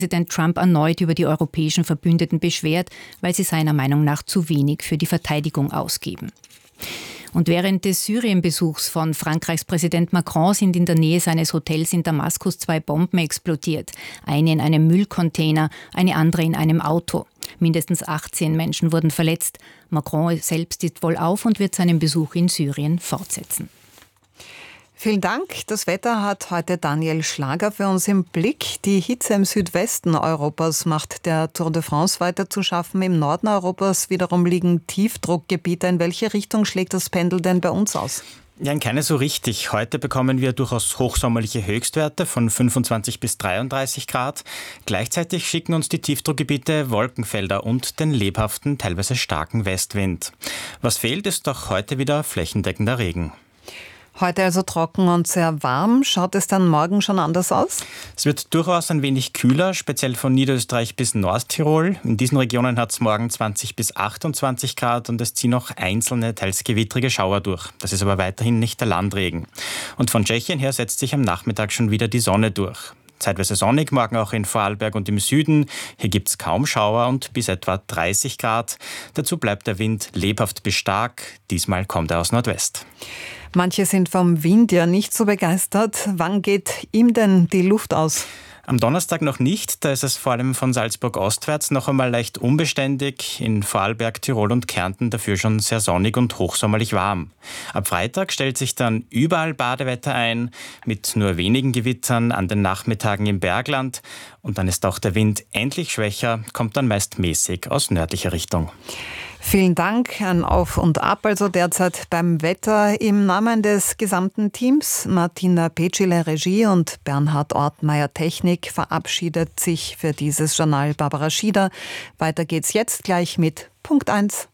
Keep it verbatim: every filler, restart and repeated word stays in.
Präsident Trump erneut über die europäischen Verbündeten beschwert, weil sie seiner Meinung nach zu wenig für die Verteidigung ausgeben. Und während des Syrien-Besuchs von Frankreichs Präsident Macron sind in der Nähe seines Hotels in Damaskus zwei Bomben explodiert. Eine in einem Müllcontainer, eine andere in einem Auto. Mindestens achtzehn Menschen wurden verletzt. Macron selbst ist wohlauf und wird seinen Besuch in Syrien fortsetzen. Vielen Dank. Das Wetter hat heute Daniel Schlager für uns im Blick. Die Hitze im Südwesten Europas macht der Tour de France weiter zu schaffen. Im Norden Europas wiederum liegen Tiefdruckgebiete. In welche Richtung schlägt das Pendel denn bei uns aus? Ja, in keine so richtig. Heute bekommen wir durchaus hochsommerliche Höchstwerte von fünfundzwanzig bis dreiunddreißig Grad. Gleichzeitig schicken uns die Tiefdruckgebiete Wolkenfelder und den lebhaften, teilweise starken Westwind. Was fehlt, ist doch heute wieder flächendeckender Regen. Heute also trocken und sehr warm. Schaut es dann morgen schon anders aus? Es wird durchaus ein wenig kühler, speziell von Niederösterreich bis Nordtirol. In diesen Regionen hat es morgen zwanzig bis achtundzwanzig Grad und es ziehen noch einzelne, teils gewittrige Schauer durch. Das ist aber weiterhin nicht der Landregen. Und von Tschechien her setzt sich am Nachmittag schon wieder die Sonne durch. Zeitweise sonnig, morgen auch in Vorarlberg und im Süden. Hier gibt es kaum Schauer und bis etwa dreißig Grad. Dazu bleibt der Wind lebhaft bis stark. Diesmal kommt er aus Nordwest. Manche sind vom Wind ja nicht so begeistert. Wann geht ihm denn die Luft aus? Am Donnerstag noch nicht, da ist es vor allem von Salzburg ostwärts noch einmal leicht unbeständig. In Vorarlberg, Tirol und Kärnten dafür schon sehr sonnig und hochsommerlich warm. Ab Freitag stellt sich dann überall Badewetter ein, mit nur wenigen Gewittern an den Nachmittagen im Bergland. Und dann ist auch der Wind endlich schwächer, kommt dann meist mäßig aus nördlicher Richtung. Vielen Dank. Ein Auf und Ab also derzeit beim Wetter. Im Namen des gesamten Teams, Martina Petschile Regie und Bernhard Ortmeier Technik, verabschiedet sich für dieses Journal Barbara Schieder. Weiter geht's jetzt gleich mit Punkt eins.